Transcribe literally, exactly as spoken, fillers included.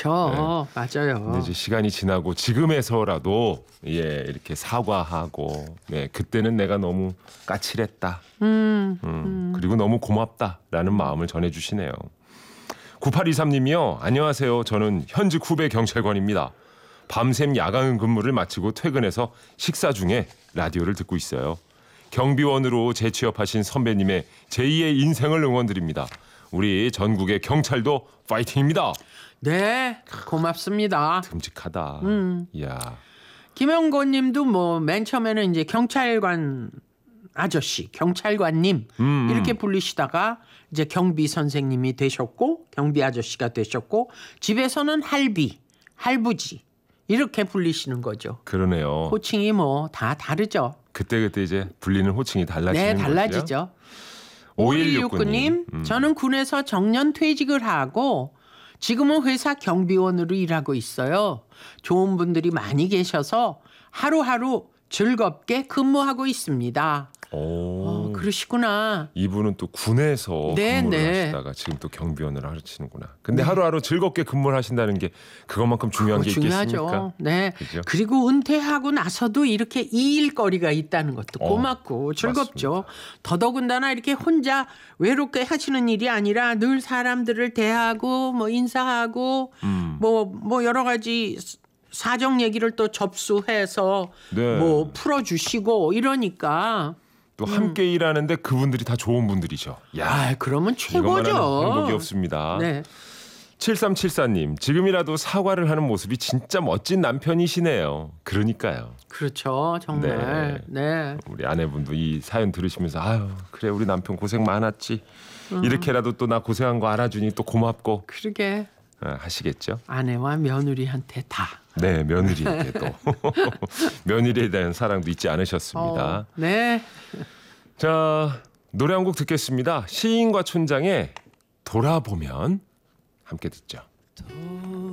그렇죠. 네. 맞아요. 근데 이제 시간이 지나고 지금에서라도 예 이렇게 사과하고 네 그때는 내가 너무 까칠했다. 음, 음, 음. 그리고 너무 고맙다라는 마음을 전해주시네요. 구팔이삼 님이요. 안녕하세요. 저는 현직 후배 경찰관입니다. 밤샘 야간 근무를 마치고 퇴근해서 식사 중에 라디오를 듣고 있어요. 경비원으로 재취업하신 선배님의 제이의 인생을 응원드립니다. 우리 전국의 경찰도 파이팅입니다. 네, 고맙습니다. 듬직하다. 음. 이야. 김영곤 님도 뭐 맨 처음에는 이제 경찰관 아저씨, 경찰관님 음. 이렇게 불리시다가 이제 경비 선생님이 되셨고 경비 아저씨가 되셨고 집에서는 할비, 할부지 이렇게 불리시는 거죠. 그러네요. 호칭이 뭐 다 다르죠. 그때그때 이제 불리는 호칭이 달라지는 네, 달라지죠. 오일육구 님, 음. 저는 군에서 정년 퇴직을 하고 지금은 회사 경비원으로 일하고 있어요. 좋은 분들이 많이 계셔서 하루하루 즐겁게 근무하고 있습니다. 오, 어, 그러시구나. 이분은 또 군에서 네, 근무를 네. 하시다가 지금 또 경비원을 하시는구나. 근데 네. 하루하루 즐겁게 근무를 하신다는 게 그것만큼 중요한 게 중요하죠. 있겠습니까? 네. 그죠? 그리고 은퇴하고 나서도 이렇게 이 일거리가 있다는 것도 어, 고맙고 즐겁죠. 맞습니다. 더더군다나 이렇게 혼자 외롭게 하시는 일이 아니라 늘 사람들을 대하고 뭐 인사하고 음. 뭐, 뭐 여러 가지 사정 얘기를 또 접수해서 네. 뭐 풀어주시고 이러니까 또 함께 음. 일하는데 그분들이 다 좋은 분들이죠. 야, 아, 그러면 최고죠. 행복이 없습니다. 네. 칠삼칠사 님, 지금이라도 사과를 하는 모습이 진짜 멋진 남편이시네요. 그러니까요. 그렇죠. 정말. 네. 네. 우리 아내분도 이 사연 들으시면서 아유, 그래 우리 남편 고생 많았지. 음. 이렇게라도 또 나 고생한 거 알아주니 또 고맙고. 그러게. 아, 하시겠죠. 아내와 며느리한테 다. 네, 며느리에게 또. 며느리에 대한 사랑도 잊지 않으셨습니다. 어, 네. 자, 노래 한 곡 듣겠습니다. 시인과 촌장의 돌아보면 함께 듣죠.